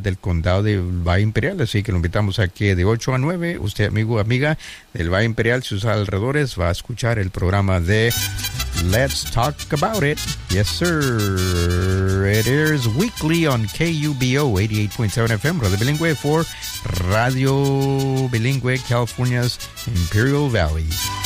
del condado de Valle Imperial, así que lo invitamos a que de 8 a 9, usted amigo o amiga del Valle Imperial, sus alrededores, va a escuchar el programa de Let's Talk About It. Yes, sir. It airs weekly on KUBO 88.7 FM, Radio Bilingüe for Radio Bilingüe, California's Imperial Valley.